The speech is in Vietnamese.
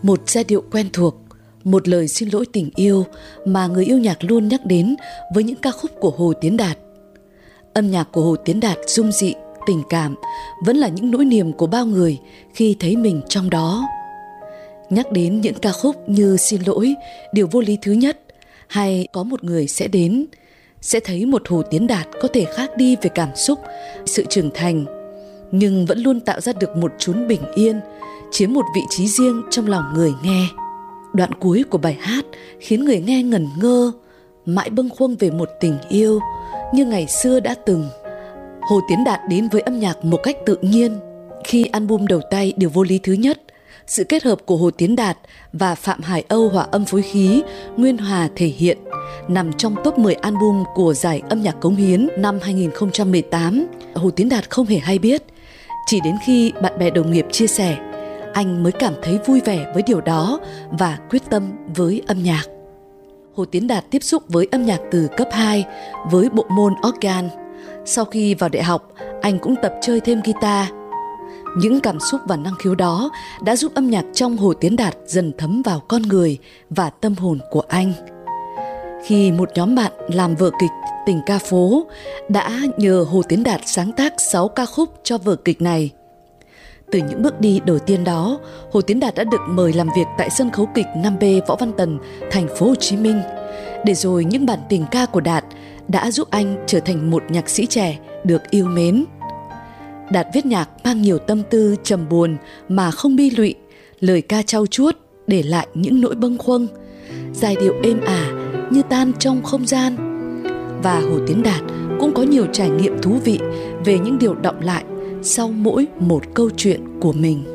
Một giai điệu quen thuộc, một lời xin lỗi tình yêu mà người yêu nhạc luôn nhắc đến với những ca khúc của Hồ Tiến Đạt. Âm nhạc của Hồ Tiến Đạt dung dị, tình cảm vẫn là những nỗi niềm của bao người khi thấy mình trong đó. Nhắc đến những ca khúc như Xin lỗi, Điều vô lý thứ nhất hay Có một người sẽ đến, sẽ thấy một Hồ Tiến Đạt có thể khác đi về cảm xúc, sự trưởng thành, nhưng vẫn luôn tạo ra được một chốn bình yên, chiếm một vị trí riêng trong lòng người nghe. Đoạn cuối của bài hát khiến người nghe ngẩn ngơ, mãi bâng khuâng về một tình yêu như ngày xưa đã từng. Hồ Tiến Đạt đến với âm nhạc một cách tự nhiên. Khi album đầu tay Điều vô lý thứ nhất, sự kết hợp của Hồ Tiến Đạt và Phạm Hải Âu hòa âm phối khí, Nguyên Hòa thể hiện, nằm trong top 10 album của giải âm nhạc cống hiến năm 2018. Hồ Tiến Đạt không hề hay biết. Chỉ đến khi bạn bè đồng nghiệp chia sẻ, anh mới cảm thấy vui vẻ với điều đó và quyết tâm với âm nhạc. Hồ Tiến Đạt tiếp xúc với âm nhạc từ cấp 2 với bộ môn organ. Sau khi vào đại học, anh cũng tập chơi thêm guitar. Những cảm xúc và năng khiếu đó đã giúp âm nhạc trong Hồ Tiến Đạt dần thấm vào con người và tâm hồn của anh. Khi một nhóm bạn làm vở kịch Tình ca phố đã nhờ Hồ Tiến Đạt sáng tác 6 ca khúc cho vở kịch này. Từ những bước đi đầu tiên đó, Hồ Tiến Đạt đã được mời làm việc tại sân khấu kịch 5B Võ Văn Tần, thành phố Hồ Chí Minh. Để rồi những bản tình ca của Đạt đã giúp anh trở thành một nhạc sĩ trẻ được yêu mến. Đạt viết nhạc mang nhiều tâm tư trầm buồn mà không bi lụy, lời ca trau chuốt để lại những nỗi bâng khuâng, giai điệu êm ả như tan trong không gian. Và Hồ Tiến Đạt cũng có nhiều trải nghiệm thú vị về những điều đọng lại sau mỗi một câu chuyện của mình.